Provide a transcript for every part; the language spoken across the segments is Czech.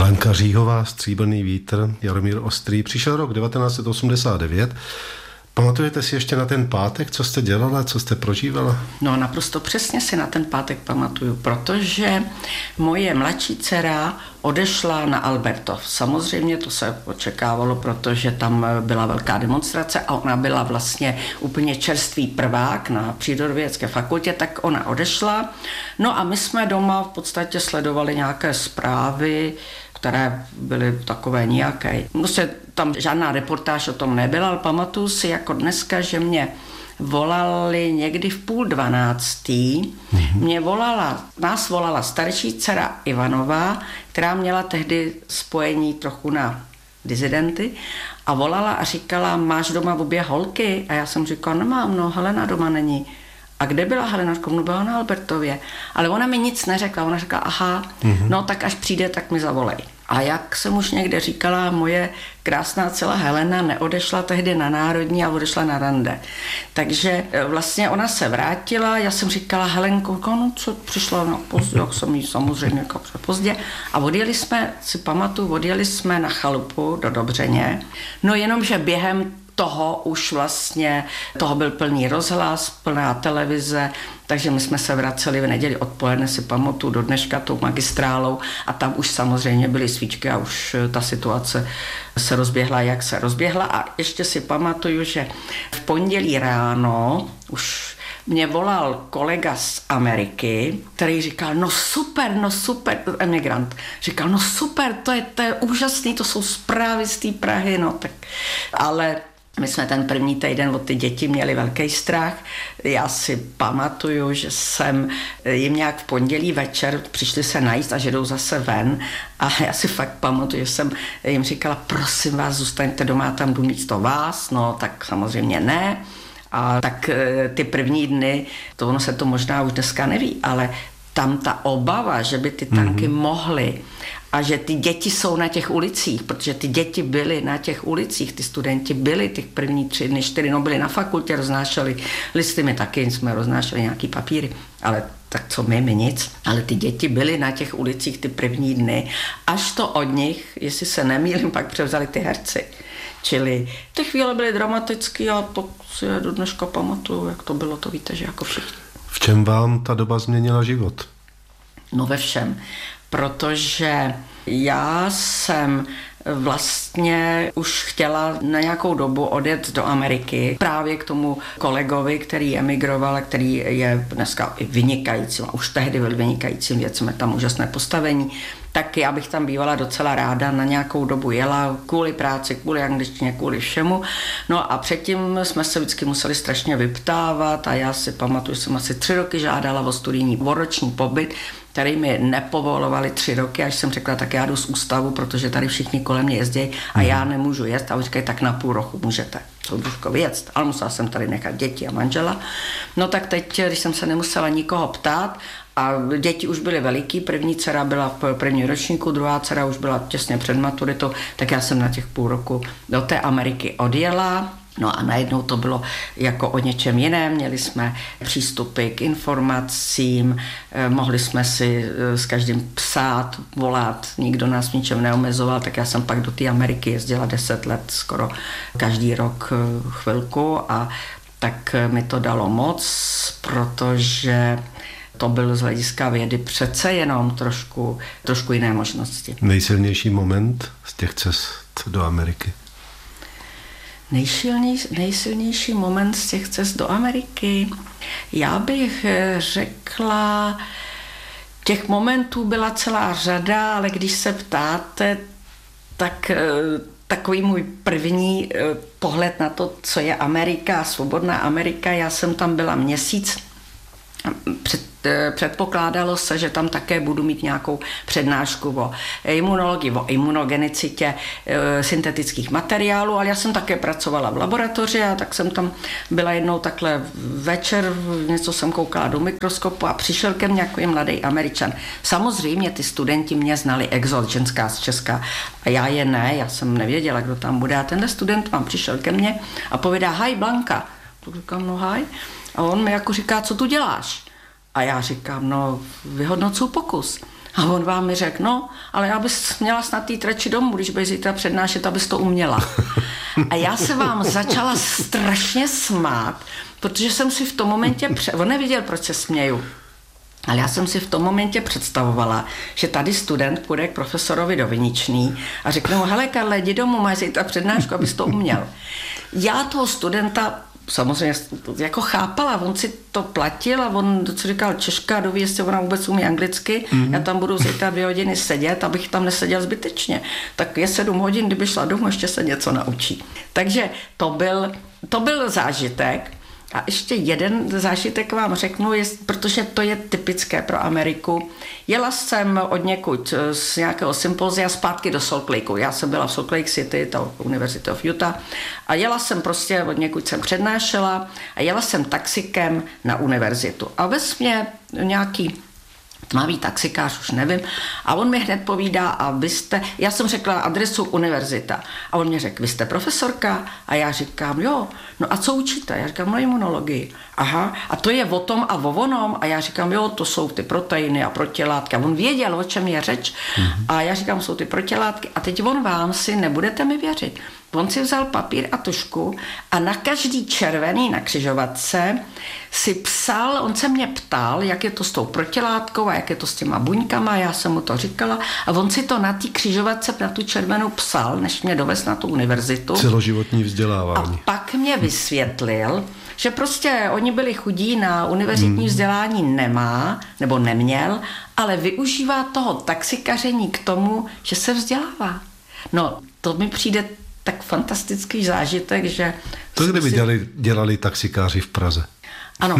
Blanka Říhová, Stříbrný vítr, Jaromír Ostrý. Přišel rok 1989. Pamatujete si ještě na ten pátek, co jste dělala, co jste prožívala? No naprosto přesně si na ten pátek pamatuju, protože moje mladší dcera odešla na Albertov. Samozřejmě to se očekávalo, protože tam byla velká demonstrace a ona byla vlastně úplně čerstvý prvák na přírodovědecké fakultě, tak ona odešla. No a my jsme doma v podstatě sledovali nějaké zprávy, které byly takové nějaké. Prostě tam žádná reportáž o tom nebyla, ale pamatuju si jako dneska, že mě volali někdy v 11:30. Nás volala starší dcera Ivanová, která měla tehdy spojení trochu na dizidenty a volala a říkala, máš doma obě holky? A já jsem říkala, nemám, no Helena doma není. A kde byla Helena? No byla na Albertově. Ale ona mi nic neřekla, ona řekla, aha, no tak až přijde, tak mi zavolej. A jak jsem už někde říkala, moje krásná dcera Helena neodešla tehdy na Národní, ale odešla na rande. Takže vlastně ona se vrátila, já jsem říkala, Helenko, no co přišla na pozdě, jak jsem jí samozřejmě jako pozdě. A odjeli jsme na chalupu do Dobřeně. No jenomže během toho už vlastně, toho byl plný rozhlas, plná televize, takže my jsme se vraceli v neděli odpoledne, si pamatuju do dneška tou magistrálou a tam už samozřejmě byly svíčky a už ta situace se rozběhla, jak se rozběhla a ještě si pamatuju, že v pondělí ráno už mě volal kolega z Ameriky, který říkal, no super, emigrant, říkal, no super, to je úžasný, to jsou zprávy z té Prahy, no tak, ale my jsme ten první týden od ty děti měli velký strach. Já si pamatuju, že jsem jim nějak v pondělí večer přišli se najíst a že jdou zase ven. A já si fakt pamatuju, že jsem jim říkala, prosím vás, zůstaňte doma, tam jdu místo vás. No tak samozřejmě ne. A tak ty první dny, to ono se to možná už dneska neví, ale tam ta obava, že by ty tanky mohly a že ty děti jsou na těch ulicích, protože ty děti byly na těch ulicích, ty studenti byli těch první 3 dny, 4, no byli na fakultě, roznášeli listy, my taky jsme roznášeli nějaký papíry, ale tak co my nic, ale ty děti byly na těch ulicích ty první dny, až to od nich, jestli se nemýlím, pak převzali ty herci. Čili ty chvíle byly dramatické a to si do dneška pamatuju, jak to bylo, to víte, že jako všichni. V čem vám ta doba změnila život? No ve všem, protože já jsem vlastně už chtěla na nějakou dobu odjet do Ameriky právě k tomu kolegovi, který emigroval, který je dneska i vynikajícím, a už tehdy byl vynikajícím věcem, tam úžasné postavení, tak já bych tam bývala docela ráda, na nějakou dobu jela kvůli práci, kvůli angličtině, kvůli všemu. No a předtím jsme se vždycky museli strašně vyptávat a já si pamatuju, že jsem asi 3 roky žádala o studijní roční pobyt, který mi nepovolovali 3 roky, až jsem řekla, tak já jdu z ústavu, protože tady všichni kolem mě jezdí a já nemůžu jet. A oni říkají, tak na půl roku můžete soudružkovi jet. Ale musela jsem tady nechat děti a manžela. No tak teď, když jsem se nemusela nikoho ptát a děti už byly veliký, první dcera byla v prvním ročníku, druhá dcera už byla těsně před maturitou, tak já jsem na těch půl roku do té Ameriky odjela. No a najednou to bylo jako o něčem jiném, měli jsme přístupy k informacím, mohli jsme si s každým psát, volat, nikdo nás ničem neomezoval, tak já jsem pak do té Ameriky jezdila 10 let, skoro každý rok chvilku a tak mi to dalo moc, protože to byl z hlediska vědy přece jenom trošku jiné možnosti. Nejsilnější moment z těch cest do Ameriky? Nejsilnější moment z těch cest do Ameriky, já bych řekla, těch momentů byla celá řada, ale když se ptáte, tak takový můj první pohled na to, co je Amerika, svobodná Amerika, já jsem tam byla měsíc, předpokládalo se, že tam také budu mít nějakou přednášku o imunologii, o imunogenicitě syntetických materiálů, ale já jsem také pracovala v laboratoři a tak jsem tam byla jednou takhle večer, něco jsem koukala do mikroskopu a přišel ke mně jako mladý Američan. Samozřejmě ty studenti mě znali, Exot, ženská z Česka, a já je ne, já jsem nevěděla, kdo tam bude. A tenhle student vám přišel ke mně a povídá, hi Blanka. Tak říkám, no hi. A on mi jako říká, co tu děláš? A já říkám, no vyhodnocuju pokus. A on vám mi řekl, no, ale já bys měla snad jít radši domů, když budeš zítra přednášet, abys to uměla. A já se vám začala strašně smát, protože jsem si v tom momentě, on neviděl, proč se směju, ale já jsem si v tom momentě představovala, že tady student půjde k profesorovi do Viničný a řekne mu, hele Karle, jdi domů, máš zítra přednášku, abys to uměl. Já toho studenta samozřejmě jako chápala, on si to platil a on co říkal, Češka, doví, jestli ona vůbec umí anglicky, já tam budu zítra 2 hodiny sedět, abych tam neseděl zbytečně. Tak je 7 hodin, kdyby šla domů, ještě se něco naučí. Takže to byl zážitek. A ještě jeden zážitek vám řeknu, protože to je typické pro Ameriku. Jela jsem odněkud z nějakého sympozia zpátky do Salt Lakeu. Já jsem byla v Salt Lake City, to University of Utah, a jela jsem prostě odněkud jsem přednášela a jela jsem taxikem na univerzitu. A vesmě nějaký tmavý taxikář, už nevím, a on mi hned povídá, a vy jste, já jsem řekla adresu univerzita, a on mě řekl, vy jste profesorka? A já říkám, jo, no a co učíte? Já říkám, no imunologii. Aha, a to je o tom a o onom? A já říkám, jo, to jsou ty proteiny a protilátky. A on věděl, o čem je řeč, a já říkám, jsou ty protilátky, a teď on vám si nebudete mi věřit. On si vzal papír a tužku a na každý červený na křižovatce si psal, on se mě ptal, jak je to s tou protilátkou a jak je to s těma buňkama, já jsem mu to říkala a on si to na té křižovatce, na tu červenou psal, než mě dovez na tu univerzitu. Celoživotní vzdělávání. A pak mě vysvětlil, že prostě oni byli chudí, na univerzitní vzdělání nemá, nebo neměl, ale využívá toho taxikaření k tomu, že se vzdělává. No, to mi přijde tak fantastický zážitek, že... To kdyby dělali taxikáři v Praze. Ano,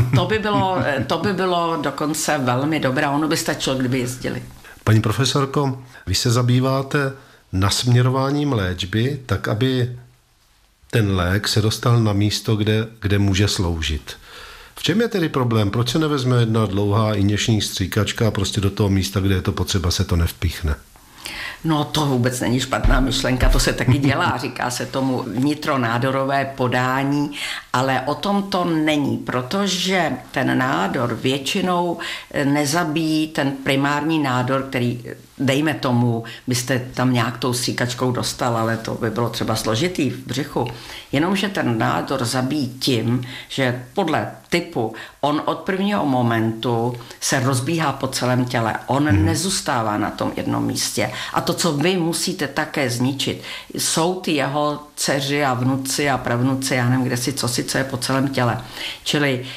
to by bylo dokonce velmi dobré. Ono by stačilo, kdyby jezdili. Paní profesorko, vy se zabýváte nasměrováním léčby, tak aby ten lék se dostal na místo, kde může sloužit. V čem je tedy problém? Proč se nevezme jedna dlouhá injekční stříkačka a prostě do toho místa, kde je to potřeba, se to nevpíchne? No to vůbec není špatná myšlenka, to se taky dělá, říká se tomu vnitronádorové podání, ale o tom to není, protože ten nádor většinou nezabíjí ten primární nádor, který, dejme tomu, byste tam nějak tou stříkačkou dostal, ale to by bylo třeba složitý v břichu, jenomže ten nádor zabíjí tím, že podle typu on od prvního momentu se rozbíhá po celém těle, on nezůstává na tom jednom místě a to, co vy musíte také zničit, jsou ty jeho dceři a vnuci a pravnuci, já nevím, kde si, co je po celém těle. Čili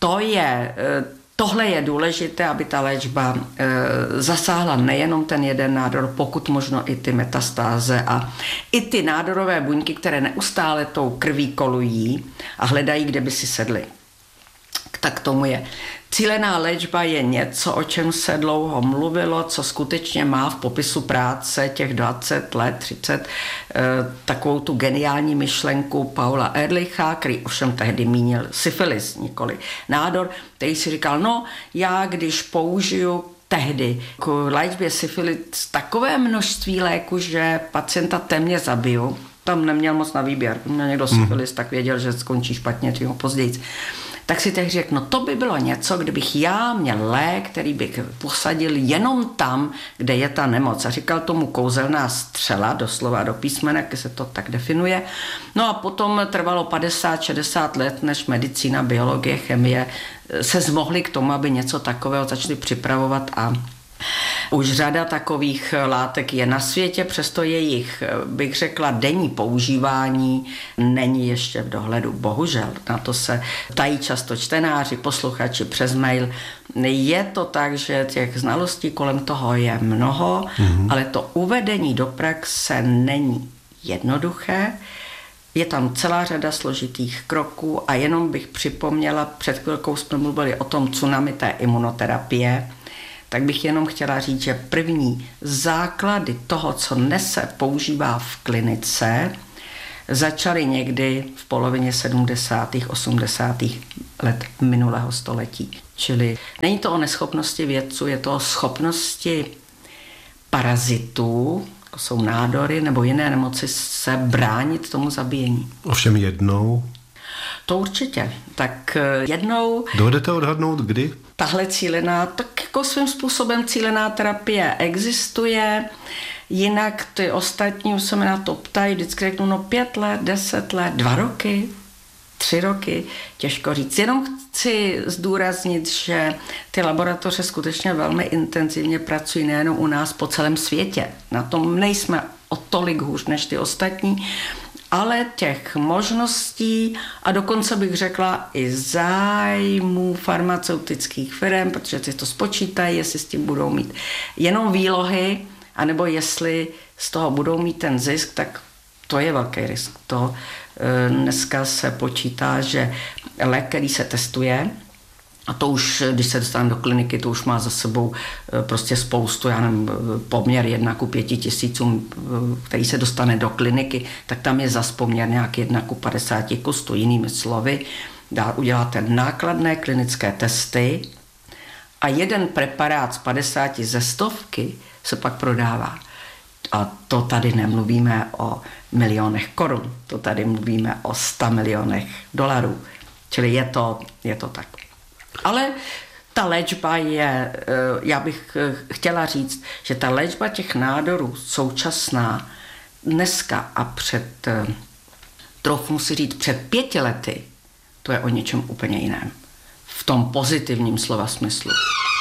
tohle je důležité, aby ta léčba zasáhla nejenom ten jeden nádor, pokud možno i ty metastáze a i ty nádorové buňky, které neustále tou krví kolují a hledají, kde by si sedly. Tak tomu je. Cílená léčba je něco, o čem se dlouho mluvilo, co skutečně má v popisu práce těch 20 let, 30, takovou tu geniální myšlenku Paula Ehrlicha, který ovšem tehdy mínil syfilis, nikoli nádor, který si říkal, no já když použiju tehdy k léčbě syfilis takové množství léku, že pacienta téměř zabiju, tam neměl moc na výběr, měl někdo syfilis, tak věděl, že skončí špatně, tím později. Tak si teď řekl, no to by bylo něco, kdybych já měl lék, který bych posadil jenom tam, kde je ta nemoc. A říkal tomu kouzelná střela, doslova do písmene, jak se to tak definuje. No a potom trvalo 50-60 let, než medicína, biologie, chemie se zmohly k tomu, aby něco takového začali připravovat a už řada takových látek je na světě, přesto jejich, bych řekla, denní používání není ještě v dohledu. Bohužel, na to se ptají často čtenáři, posluchači přes mail. Je to tak, že těch znalostí kolem toho je mnoho, ale to uvedení do praxe není jednoduché. Je tam celá řada složitých kroků a jenom bych připomněla, před chvilkou jsme mluvili o tom tsunami té imunoterapie, tak bych jenom chtěla říct, že první základy toho, co dnes se používá v klinice, začaly někdy v polovině 70. 80. let minulého století. Čili není to o neschopnosti vědců, je to o schopnosti parazitů, jako jsou nádory nebo jiné nemoci, se bránit tomu zabíjení. Ovšem jednou? To určitě. Tak jednou... Dovedete odhadnout, kdy? tahle cílená, tak jako svým způsobem cílená terapie existuje, jinak ty ostatní už se mi na to ptají, vždycky řeknu, no 5 let, 10 let, 2 roky, 3 roky, těžko říct. Jenom chci zdůraznit, že ty laboratoře skutečně velmi intenzivně pracují nejenom u nás, po celém světě. Na tom nejsme o tolik hůř než ty ostatní, ale těch možností a dokonce bych řekla i zájmů farmaceutických firm, protože si to spočítají, jestli s tím budou mít jenom výlohy, anebo jestli z toho budou mít ten zisk, tak to je velký risk. To dneska se počítá, že lék, který se testuje, a to už, když se dostane do kliniky, to už má za sebou prostě spoustu, já nevím, poměr 1:5 000, který se dostane do kliniky, tak tam je zas poměr nějak 1:50 100. Jinými slovy, uděláte nákladné klinické testy a jeden preparát z 50 ze 100 se pak prodává. A to tady nemluvíme o milionech korun, to tady mluvíme o 100 milionech dolarů. Čili je to tak. Ale ta léčba je, já bych chtěla říct, že ta léčba těch nádorů současná dneska a troufnu si říct, před 5 lety, to je o něčem úplně jiném. V tom pozitivním slova smyslu.